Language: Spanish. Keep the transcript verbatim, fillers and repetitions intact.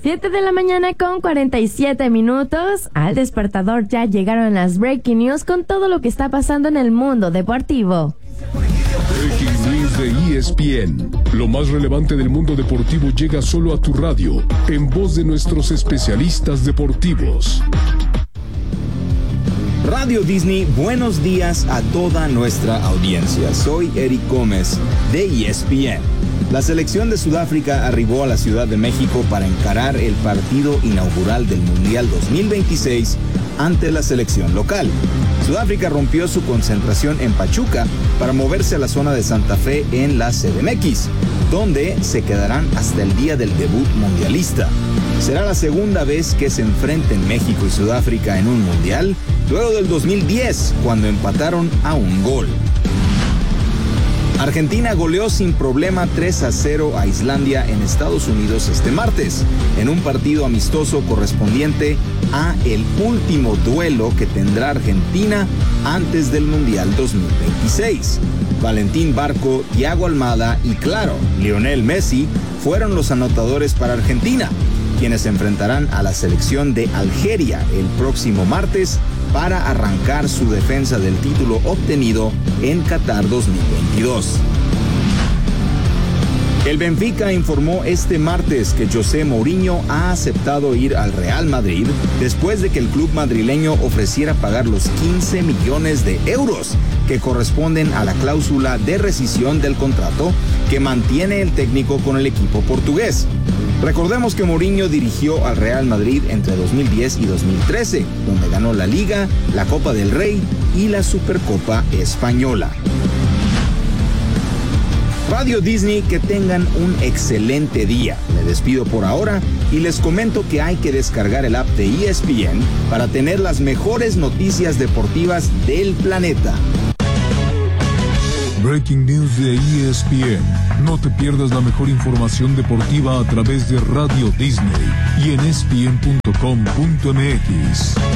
siete de la mañana con cuarenta y siete minutos. Al despertador ya llegaron las breaking news con todo lo que está pasando en el mundo deportivo. Breaking News de E S P N. Lo más relevante del mundo deportivo llega solo a tu radio, en voz de nuestros especialistas deportivos. Radio Disney, buenos días a toda nuestra audiencia. Soy Eric Gómez de E S P N. La selección de Sudáfrica arribó a la Ciudad de México para encarar el partido inaugural del Mundial dos mil veintiséis ante la selección local. Sudáfrica rompió su concentración en Pachuca para moverse a la zona de Santa Fe en la C D M X, donde se quedarán hasta el día del debut mundialista. Será la segunda vez que se enfrenten México y Sudáfrica en un mundial, luego del dos mil diez, cuando empataron a un gol. Argentina goleó sin problema tres a cero a Islandia en Estados Unidos este martes, en un partido amistoso correspondiente a el último duelo que tendrá Argentina antes del Mundial dos mil veintiséis. Valentín Barco, Thiago Almada y, claro, Lionel Messi fueron los anotadores para Argentina, quienes se enfrentarán a la selección de Algeria el próximo martes para arrancar su defensa del título obtenido en Qatar dos mil veintidós. El Benfica informó este martes que José Mourinho ha aceptado ir al Real Madrid después de que el club madrileño ofreciera pagar los quince millones de euros que corresponden a la cláusula de rescisión del contrato que mantiene el técnico con el equipo portugués. Recordemos que Mourinho dirigió al Real Madrid entre dos mil diez y dos mil trece, donde ganó la Liga, la Copa del Rey y la Supercopa Española. Radio Disney, que tengan un excelente día. Me despido por ahora y les comento que hay que descargar el app de E S P N para tener las mejores noticias deportivas del planeta. Breaking News de E S P N. No te pierdas la mejor información deportiva a través de Radio Disney y en E S P N punto com punto M X.